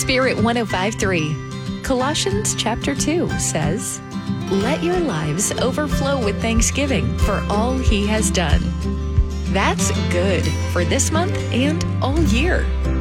Spirit 105.3. Colossians chapter 2 says, "Let your lives overflow with thanksgiving for all He has done." That's good for this month and all year.